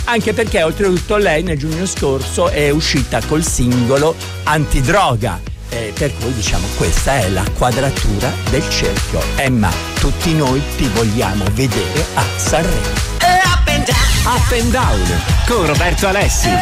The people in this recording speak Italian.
anche perché oltretutto lei nel giugno scorso è uscita col singolo Antidroga, per cui diciamo questa è la quadratura del cerchio. Emma, tutti noi ti vogliamo vedere a Sanremo. Up and down con Roberto Alessi.